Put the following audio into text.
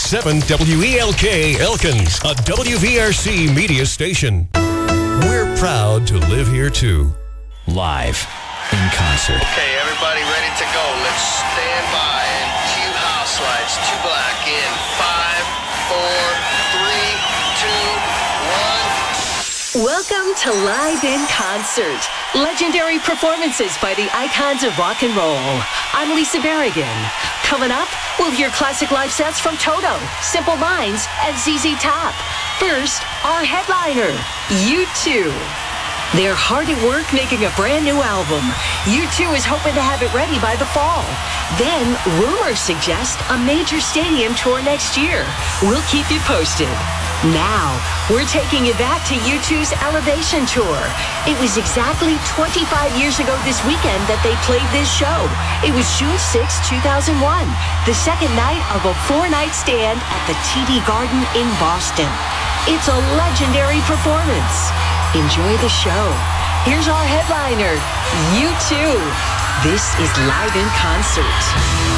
98.7 WELK Elkins, a WVRC media station. We're proud to live here too. Live in concert. Okay, everybody ready to go. Let's stand by and cue house lights. 2 black in 5, 4, 3, 2, 1. Welcome to Live in Concert. Legendary performances by the icons of rock and roll. I'm Lisa Berrigan. Coming up, we'll hear classic live sets from Toto, Simple Minds, and ZZ Top. First, our headliner, U2. They're hard at work making a brand new album. U2 is hoping to have it ready by the fall. Then, rumors suggest a major stadium tour next year. We'll keep you posted. Now, we're taking you back to U2's Elevation Tour. It was exactly 25 years ago this weekend that they played this show. It was June 6, 2001, the second night of a 4-night stand at the TD Garden in Boston. It's a legendary performance. Enjoy the show. Here's our headliner, U2. This is Live in Concert.